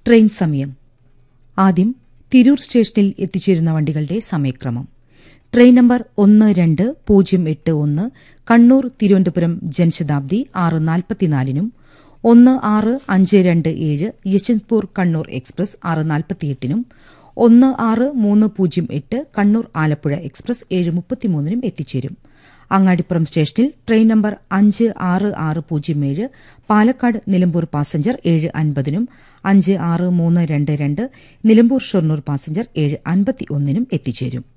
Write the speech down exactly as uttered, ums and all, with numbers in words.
Train സമയം. ആദ്യം തിരൂർ സ്റ്റേഷനിൽ എത്തിച്ചേരുന്ന വണ്ടികളുടെ സമയക്രമം. ട്രെയിൻ നമ്പർ ഒന്ന് രണ്ട് പൂജ്യം എട്ട് ഒന്ന് കണ്ണൂർ തിരുവനന്തപുരം ജൻശതാബ്ദി ആറ് നാൽപ്പത്തിനാലിനും ഒന്ന് ആറ് അഞ്ച് രണ്ട് ഏഴ് യശ്വന്ത്പൂർ കണ്ണൂർ എക്സ്പ്രസ് ആറ് നാൽപ്പത്തിയെട്ടിനും ഒന്ന് ആറ് മൂന്ന് പൂജ്യം എട്ട് കണ്ണൂർ ആലപ്പുഴ എക്സ്പ്രസ് ഏഴ് മുപ്പത്തിമൂന്നിനും എത്തിച്ചേരും. അങ്ങാടിപ്പുറം സ്റ്റേഷനിൽ ട്രെയിൻ നമ്പർ അഞ്ച് ആറ് ആറ് പൂജ്യം ഏഴ് പാലക്കാട് നിലമ്പൂർ പാസഞ്ചർ ഏഴ് അൻപതിനും അഞ്ച് ആറ് മൂന്ന് രണ്ട് രണ്ട് നിലമ്പൂർ ഷൊർണൂർ പാസഞ്ചർ ഏഴ് അൻപത്തിയൊന്നിനും എത്തിച്ചേരും.